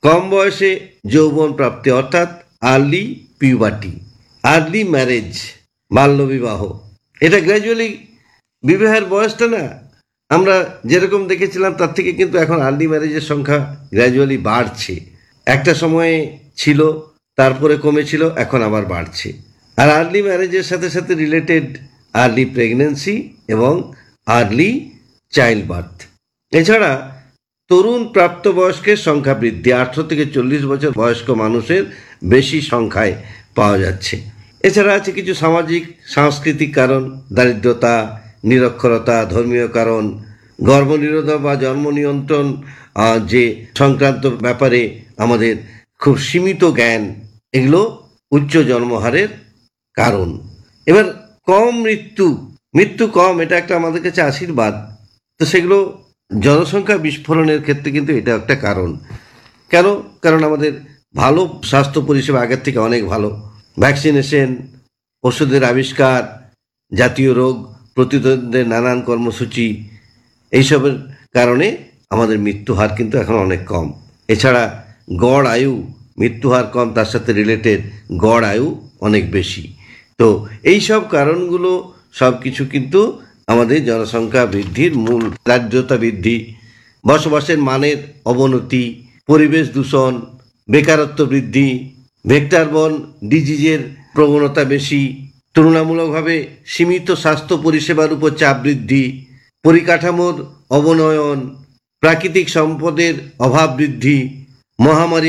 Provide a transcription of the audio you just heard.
কম বয়সে যৌবন প্রাপ্তি অর্থাৎ আর্লি পিউবার্টি, আর্লি ম্যারেজ, বাল্যবিবাহ, এটা গ্র্যাজুয়ালি বিবাহের বয়সটা না আমরা যেরকম দেখেছিলাম তার থেকে কিন্তু এখন আর্লি ম্যারেজের সংখ্যা গ্র্যাজুয়ালি বাড়ছে। একটা সময়ে ছিল, তারপরে কমেছিল, এখন আবার বাড়ছে। আর আর্লি ম্যারেজের সাথে সাথে রিলেটেড আর্লি প্রেগনেন্সি এবং আর্লি চাইল্ড বার্থ। এছাড়া তরুণ প্রাপ্তবয়স্কের সংখ্যা বৃদ্ধি, 18 থেকে 40 বছর বয়স্ক মানুষের বেশি সংখ্যায় পাওয়া যাচ্ছে। এছাড়া আছে কিছু সামাজিক সাংস্কৃতিক কারণ, দারিদ্রতা, নিরক্ষরতা, ধর্মীয় কারণ, গর্ভনিরোধক বা জন্ম নিয়ন্ত্রণ যে সংক্রান্ত ব্যাপারে আমাদের খুব সীমিত জ্ঞান, এগুলো উচ্চ জন্মহারের কারণ। এবার কম মৃত্যু কম, এটা একটা আমাদের কাছে আশীর্বাদ। তো সেগুলো জনসংখ্যা বিস্ফোরণের ক্ষেত্রে কিন্তু এটা একটা কারণ। কেন? কারণ আমাদের ভালো স্বাস্থ্য পরিষেবা আগের থেকে অনেক ভালো, ভ্যাকসিনেশন, ওষুধের আবিষ্কার, জাতীয় রোগ প্রতিরোধের নানান কর্মসূচি, এইসবের কারণে আমাদের মৃত্যুহার কিন্তু এখন অনেক কম। এছাড়া গড় আয়ু, মৃত্যুহার কম, তার সাথে রিলেটেড গড় আয়ু অনেক বেশি। তো এই সব কারণগুলো সব কিছু কিন্তু আমাদের জনসংখ্যা বৃদ্ধির মূল। দারিদ্রতা বৃদ্ধি, বসবাসের মানের অবনতি, পরিবেশ দূষণ, বেকারত্ব বৃদ্ধি, ভেক্টরবর্ন ডিজিজের প্রবণতা বেশি, তুলনামূলকভাবে সীমিত স্বাস্থ্য পরিষেবার উপর চাপ বৃদ্ধি, পরিকাঠামোর অবনয়ন, প্রাকৃতিক সম্পদের অভাব বৃদ্ধি, মহামারী